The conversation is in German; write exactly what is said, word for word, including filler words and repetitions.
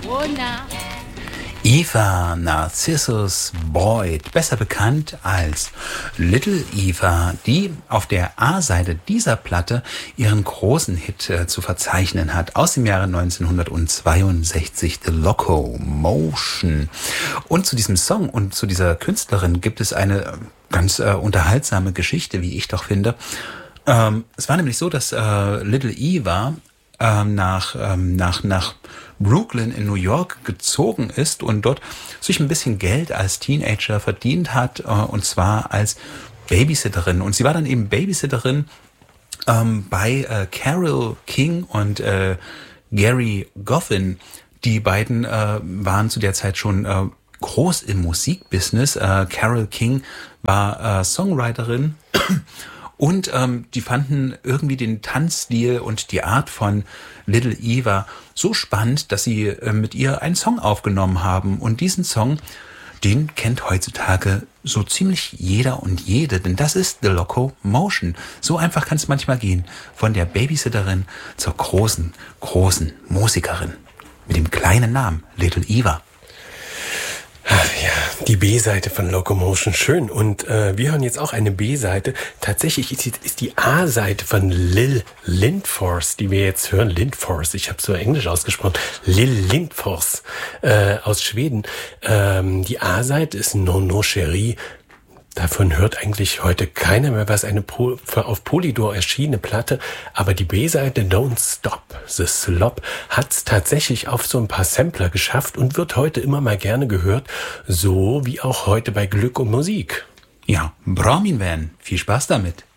Eva Narcissus Boyd, besser bekannt als Little Eva, die auf der A-Seite dieser Platte ihren großen Hit äh, zu verzeichnen hat, aus dem Jahre neunzehnhundertzweiundsechzig, The Locomotion. Und zu diesem Song und zu dieser Künstlerin gibt es eine ganz äh, unterhaltsame Geschichte, wie ich doch finde. Ähm, es war nämlich so, dass äh, Little Eva ähm, nach, ähm, nach, nach Brooklyn in New York gezogen ist und dort sich ein bisschen Geld als Teenager verdient hat, äh, und zwar als Babysitterin. Und sie war dann eben Babysitterin ähm, bei äh, Carole King und äh, Gary Goffin. Die beiden äh, waren zu der Zeit schon äh, groß im Musikbusiness. Äh, Carole King war äh, Songwriterin. Und ähm, die fanden irgendwie den Tanzstil und die Art von Little Eva so spannend, dass sie äh, mit ihr einen Song aufgenommen haben. Und diesen Song, den kennt heutzutage so ziemlich jeder und jede, denn das ist The Locomotion. So einfach kann es manchmal gehen, von der Babysitterin zur großen, großen Musikerin mit dem kleinen Namen Little Eva. Ach ja, die B-Seite von Locomotion, schön. Und äh, wir hören jetzt auch eine B-Seite. Tatsächlich ist die, ist die A-Seite von Lill Lindfors, die wir jetzt hören. Lindfors, ich habe so Englisch ausgesprochen. Lill Lindfors äh, aus Schweden. Ähm, die A-Seite ist No No Cherie. Davon hört eigentlich heute keiner mehr, was eine Pro, auf Polydor erschienene Platte, aber die B-Seite Don't Stop the Slop hat's tatsächlich auf so ein paar Sampler geschafft und wird heute immer mal gerne gehört, so wie auch heute bei Glück und Musik. Ja, Braumin Van, viel Spaß damit.